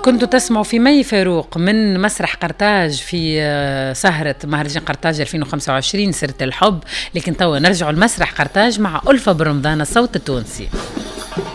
كنتوا تسمعوا في مي فاروق من مسرح قرطاج في سهرة مهرجان قرطاج 2025 سيرة الحب. لكن توا نرجعوا لمسرح قرطاج مع ألفة برمضان الصوت التونسي.